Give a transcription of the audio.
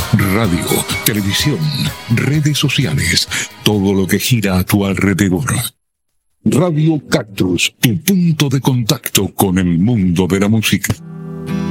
Radio, televisión, redes sociales, todo lo que gira a tu alrededor. Radio Cactus, tu punto de contacto con el mundo de la música.